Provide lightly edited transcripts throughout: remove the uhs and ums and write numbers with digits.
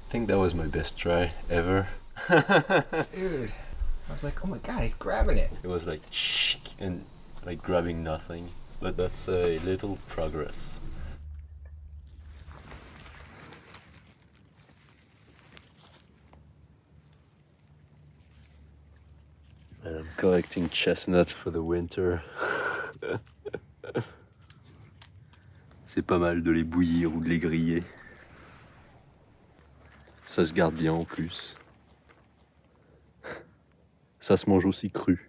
I think that was my best try ever. Dude, I was like, oh my god, he's grabbing it. It was like shh and like grabbing nothing, but that's a little progress. And I'm collecting chestnuts for the winter. C'est pas mal de les bouillir ou de les griller. Ça se garde bien en plus. Ça se mange aussi cru.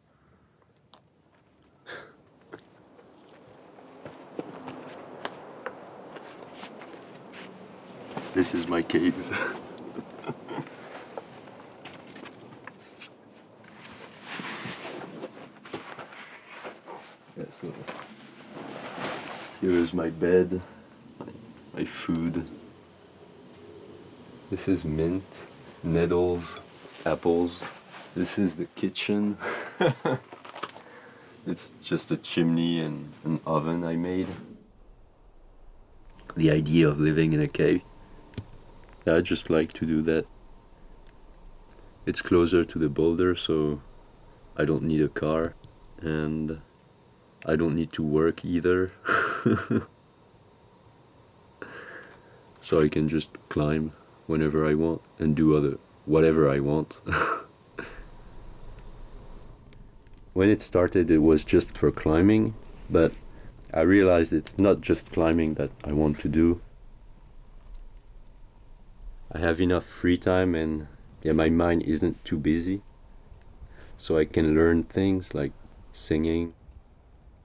This is my cave. Yeah, so here is my bed, my food. This is mint, nettles, apples. This is the kitchen. It's just a chimney and an oven I made. The idea of living in a cave. I just like to do that. It's closer to the boulder, so I don't need a car, and I don't need to work either. So I can just climb whenever I want and do whatever I want. When it started, it was just for climbing, but I realized it's not just climbing that I want to do. I have enough free time and yeah, my mind isn't too busy, so I can learn things like singing,